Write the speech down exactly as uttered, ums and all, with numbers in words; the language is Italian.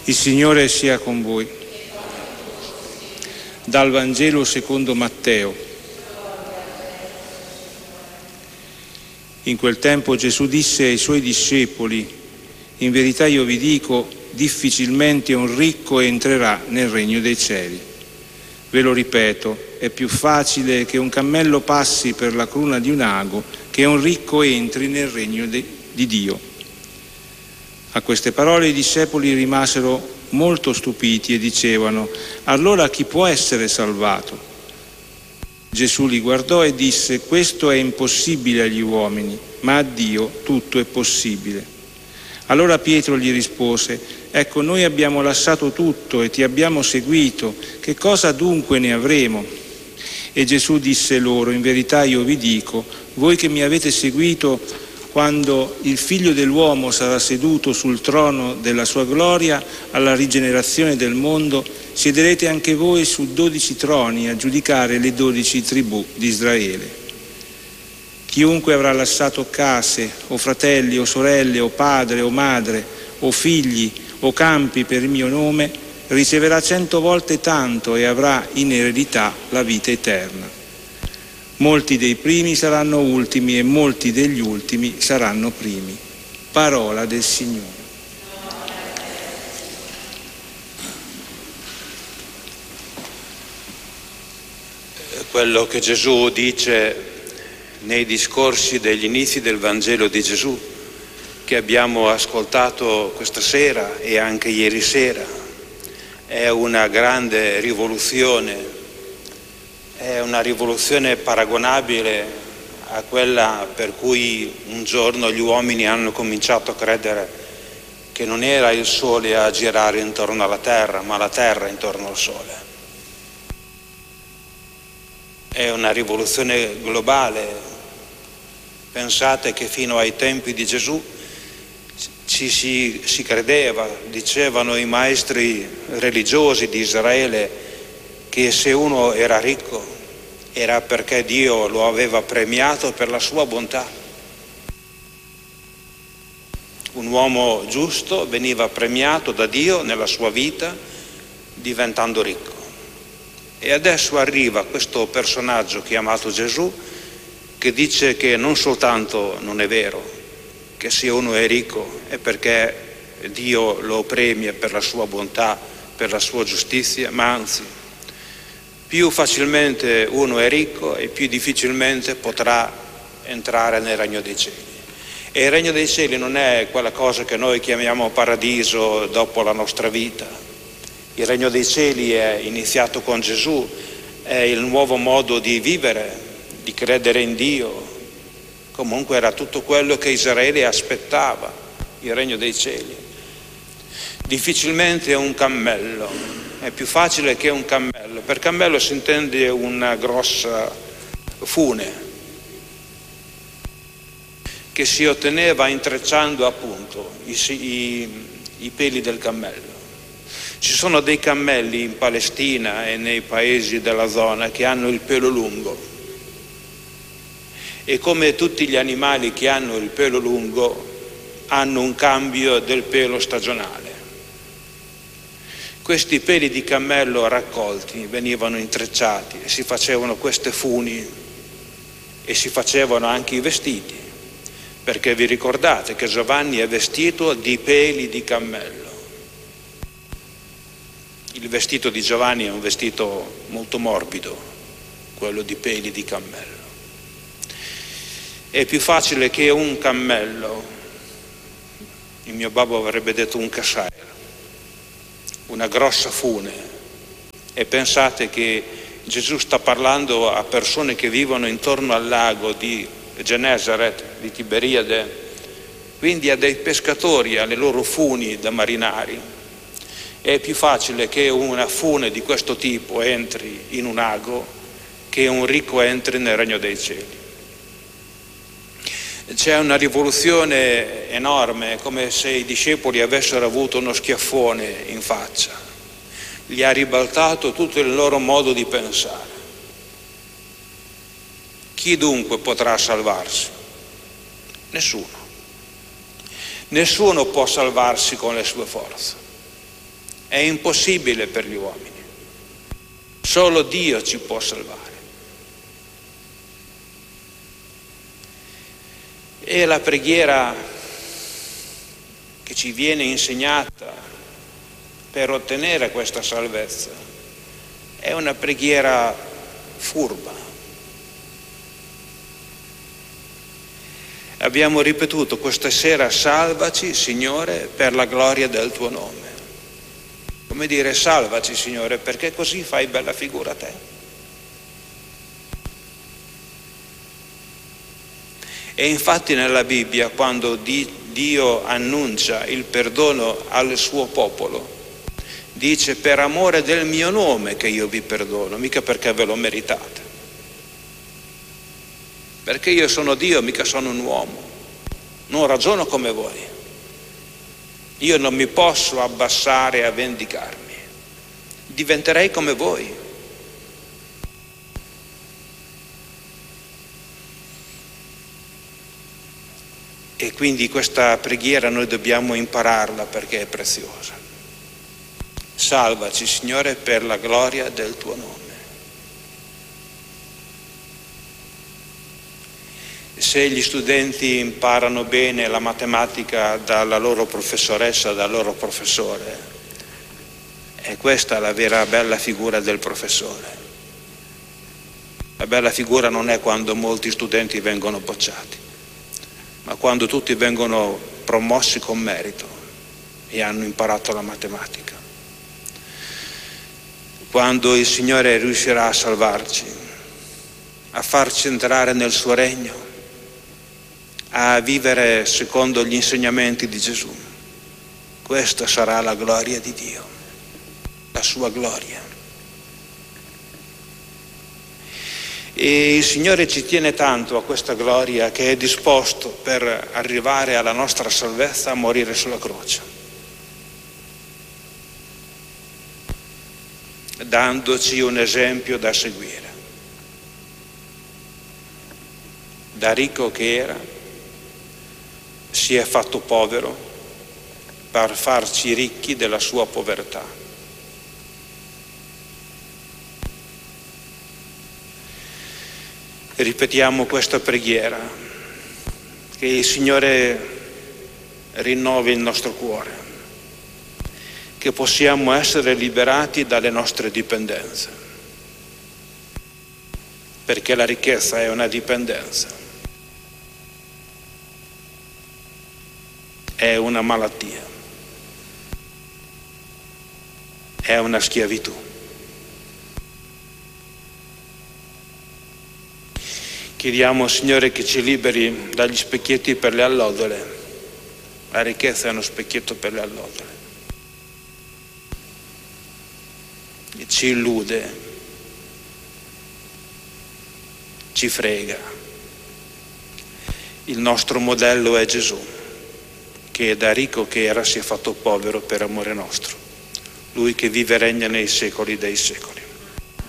Il Signore sia con voi. Dal Vangelo secondo Matteo. In quel tempo Gesù disse ai suoi discepoli: in verità io vi dico, difficilmente un ricco entrerà nel regno dei cieli. Ve lo ripeto, è più facile che un cammello passi per la cruna di un ago che un ricco entri nel regno de- di Dio. A queste parole i discepoli rimasero molto stupiti e dicevano: allora chi può essere salvato? Gesù li guardò e disse: questo è impossibile agli uomini, ma a Dio tutto è possibile. Allora Pietro gli rispose: ecco, noi abbiamo lasciato tutto e ti abbiamo seguito, che cosa dunque ne avremo? E Gesù disse loro: in verità io vi dico, voi che mi avete seguito, quando il Figlio dell'uomo sarà seduto sul trono della sua gloria alla rigenerazione del mondo, siederete anche voi su dodici troni a giudicare le dodici tribù di Israele. Chiunque avrà lasciato case, o fratelli, o sorelle, o padre, o madre, o figli, o campi per il mio nome, riceverà cento volte tanto e avrà in eredità la vita eterna. Molti dei primi saranno ultimi e molti degli ultimi saranno primi. Parola del Signore. Quello che Gesù dice nei discorsi degli inizi del Vangelo di Gesù, che abbiamo ascoltato questa sera e anche ieri sera, è una grande rivoluzione. È una rivoluzione paragonabile a quella per cui un giorno gli uomini hanno cominciato a credere che non era il Sole a girare intorno alla Terra, ma la Terra intorno al Sole. È una rivoluzione globale. Pensate che fino ai tempi di Gesù ci si, si credeva, dicevano i maestri religiosi di Israele, che se uno era ricco era perché Dio lo aveva premiato per la sua bontà. Un uomo giusto veniva premiato da Dio nella sua vita diventando ricco. E adesso arriva questo personaggio chiamato Gesù, che dice che non soltanto non è vero che se uno è ricco è perché Dio lo premia per la sua bontà, per la sua giustizia, ma anzi, più facilmente uno è ricco e più difficilmente potrà entrare nel regno dei cieli. E il regno dei cieli non è quella cosa che noi chiamiamo paradiso dopo la nostra vita. Il regno dei cieli è iniziato con Gesù, è il nuovo modo di vivere, di credere in Dio. Comunque era tutto quello che Israele aspettava, il regno dei cieli. Difficilmente un cammello. È più facile che un cammello. Per cammello si intende una grossa fune che si otteneva intrecciando appunto i, i, i peli del cammello. Ci sono dei cammelli in Palestina e nei paesi della zona che hanno il pelo lungo e, come tutti gli animali che hanno il pelo lungo, hanno un cambio del pelo stagionale. Questi peli di cammello raccolti venivano intrecciati e si facevano queste funi e si facevano anche i vestiti, perché vi ricordate che Giovanni è vestito di peli di cammello. Il vestito di Giovanni è un vestito molto morbido, quello di peli di cammello. È più facile che un cammello, il mio babbo avrebbe detto un cassaio, una grossa fune. E pensate che Gesù sta parlando a persone che vivono intorno al lago di Genesaret, di Tiberiade, quindi a dei pescatori, alle loro funi da marinari. È più facile che una fune di questo tipo entri in un ago che un ricco entri nel regno dei cieli. C'è una rivoluzione enorme, come se i discepoli avessero avuto uno schiaffone in faccia. Gli ha ribaltato tutto il loro modo di pensare. Chi dunque potrà salvarsi? Nessuno. Nessuno può salvarsi con le sue forze. È impossibile per gli uomini. Solo Dio ci può salvare. E la preghiera che ci viene insegnata per ottenere questa salvezza è una preghiera furba. Abbiamo ripetuto questa sera: salvaci, Signore, per la gloria del tuo nome. Come dire, salvaci, Signore, perché così fai bella figura a te. E infatti nella Bibbia, quando Dio annuncia il perdono al suo popolo, dice: per amore del mio nome che io vi perdono, mica perché ve lo meritate. Perché io sono Dio, mica sono un uomo. Non ragiono come voi. Io non mi posso abbassare a vendicarmi. Diventerei come voi. E quindi questa preghiera noi dobbiamo impararla perché è preziosa. Salvaci, Signore, per la gloria del tuo nome. Se gli studenti imparano bene la matematica dalla loro professoressa, dal loro professore, è questa la vera bella figura del professore. La bella figura non è quando molti studenti vengono bocciati, ma quando tutti vengono promossi con merito e hanno imparato la matematica. Quando il Signore riuscirà a salvarci, a farci entrare nel suo regno, a vivere secondo gli insegnamenti di Gesù, questa sarà la gloria di Dio, la sua gloria. E il Signore ci tiene tanto a questa gloria che è disposto, per arrivare alla nostra salvezza, a morire sulla croce, dandoci un esempio da seguire. Da ricco che era, si è fatto povero per farci ricchi della sua povertà. Ripetiamo questa preghiera, che il Signore rinnovi il nostro cuore, che possiamo essere liberati dalle nostre dipendenze, perché la ricchezza è una dipendenza. È una malattia, è una schiavitù. Chiediamo, Signore, che ci liberi dagli specchietti per le allodole. La ricchezza è uno specchietto per le allodole. E ci illude, ci frega. Il nostro modello è Gesù, che da ricco che era si è fatto povero per amore nostro, Lui che vive e regna nei secoli dei secoli.